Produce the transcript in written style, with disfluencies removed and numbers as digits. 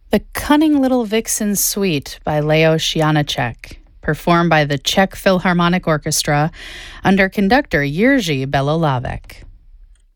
The Cunning Little Vixen Suite by Leo Shianacek, performed by the Czech Philharmonic Orchestra under conductor Jiří Belolavek.